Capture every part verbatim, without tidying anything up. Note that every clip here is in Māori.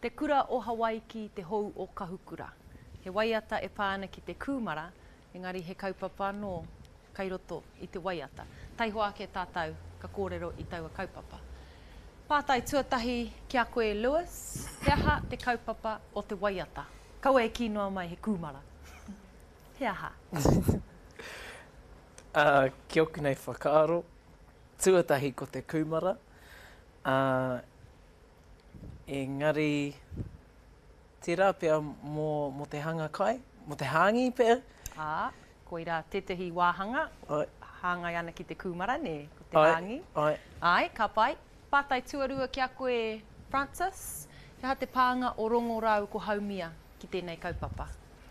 Te kura o Hawaii ki te hou o Kahukura. He waiata e pāna ki te Kumara, engari he kaupapa anō kai roto i te waiata. Taiho ake tātou ka kōrero i taua kaupapa. Pātai tuatahi ki a koe Lewis, he aha te kaupapa o te waiata. Kaua e kinoa mai he Kumara. He aha. uh, ki oku nei whakaaro, tuatahi ko te Kumara. Uh, engari, te rā pia mō, mō te hanga kai, mō te hāngi pia. Ā, koe rā tetehi wāhanga, Ai. hāngai ana ki te Kumara, ne, ko te Ai. hāngi. Ai. Ai, ka pai. Pātai tuarua ki a koe Francis, he ha te pānga o rongo rau ko haumia ki tēnei kaupapa.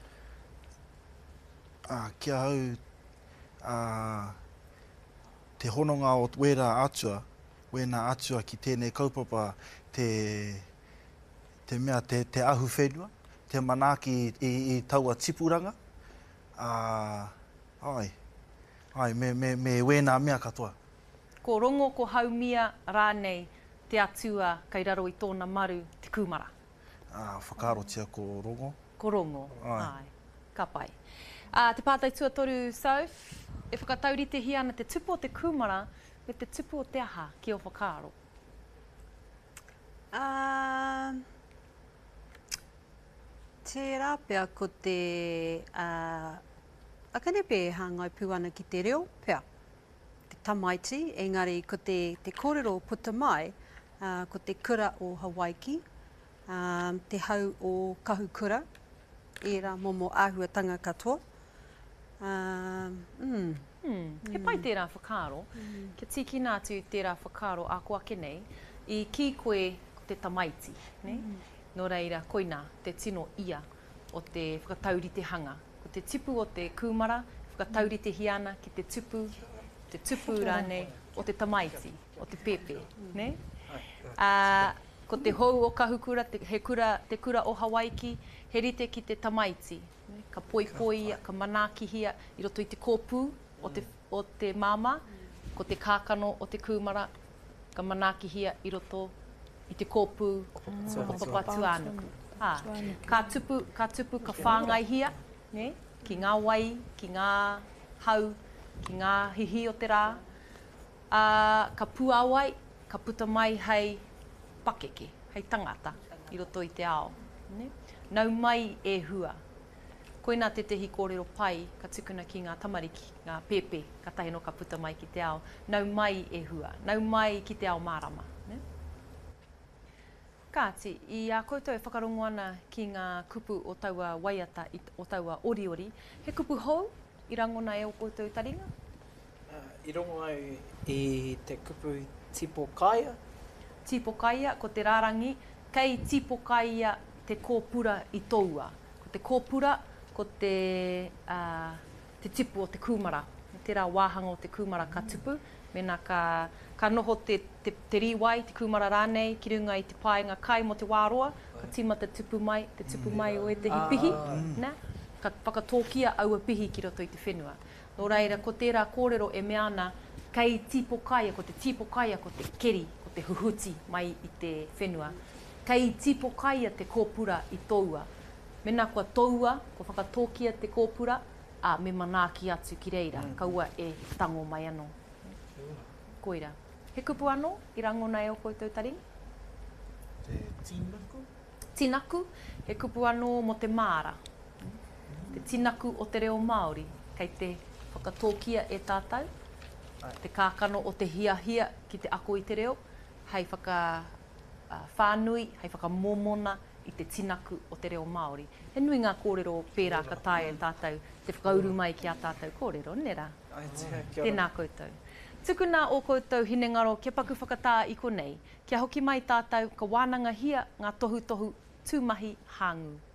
Uh, kia hau uh, te hononga o wera atua, wena atua ki tēnei kaupapa, te, te mea, te, te ahu whenua, te manaaki i, i taua tipuranga. Uh, ai, ai, me, me, me wena mea katoa. Ko rongo ko haumia rānei te atua kai raro i tōna maru te Kumara. Uh, whakaarotia ko rongo. Ko rongo, ai, ai, ka pai. Uh, te pātai tuatoru Soph, e whakataurite ana te tupu o te Kumara me te tupu o te aha ki o whakaaro. Uh, te rāpea ko te uh, akanepe hāngai puana ki te reo, pea. Te tamaiti, engari ko te, te kōrero puta mai, uh, ko te kura o Hawaii, um, te hau o Kahukura, e rā momo āhuatanga katoa. Um, mm. Hmm. He pai tērā whakaaro, Mm. kia tiki nātu tērā whakaaro a ko ake nei, i ki koe ko te tamaiti, ne? Mm. Nō reira, koina, te tino ia o te whakataurite hanga. Ko te tipu o te Kumara, whakataurite hiana ki te tupu, te tupu rānei o te tamaiti, o te pepe, ne? Uh, ko te hou o Kahukura, te, he kura, te kura o Hawaii, he rite ki te tamaiti, ne? Ka poipoi, ka manaakihia, i roto i te kōpū o te, o te māma, ko te kākano o te Kumara, ka manaakihia i roto i te kōpū o Papa Tuanuku. Ha, ka tupu, ka tupu ka whāngai hia, ne? Ki ngā wai, ki ngā hau, ki ngā hihi o te rā. Uh, ka puawai, ka puta mai hei pakeke, hei tangata, i roto i te ao. Ne? Nau mai e hua. Koina te tehi kōrero pai, ka tukuna ki ngā tamariki, ngā pepe, ka tahi no ka puta mai ki te ao. Nau mai e hua, nau mai ki te ao mārama. Ne? Kāti, i a koutou e whakarongo ana ki ngā kupu o taua waiata, i, o taua oriori. He kupu hou, i rangona e o koutou taringa? Uh, I rongo ai i te kupu Tipo Kaia. Tipo Kaia, ko te rārangi, kei Tipo Kaia te kōpura i toua. Ko te kōpura, ko te, uh, te tipu o te Kumara. Te rā wāhanga o te Kumara ka tupu, mena ka, ka noho te, te, te riwai, te Kumara rānei, ki runga i te pāinga kai mo te wāroa, ka tīmata tupu mai, te tupu mai o e te hipihi, na? Ka whakatōkia aua pihi ki roto i te whenua. Nō reira, ko tērā kōrero e mea ana, kei Tipo Kaia, ko te Tipo Kaia, ko te keri, ko te huhuti mai i te whenua. Kei Tipo Kaia te kōpura i toua. Mena kua toua, ko whakatōkia te kōpura, a me manaaki atu ki reira, mm. Kaua e tango mai anō. Koira. He kupu anō, i rangona e o koutou taringa? Te tinaku? Tinaku, he kupu anō mo te māra. Te tinaku o te reo Māori, kei te whakatōkia e tātou, te kākano o te hia-hia ki te ako i te reo, hei whaka uh, whānui, hei whakamomona i te tinaku o te reo Māori. He nui ngā kōrero pērā ka tae e tātou, te whakauru mai ki a tātou kōrero, nera? Tēnā koutou. Tukuna o koutou hinengaro, kia paku whakatā i konei, kia hoki mai tātou ka wānanga hia ngā tohu tohu tūmahi hāngu.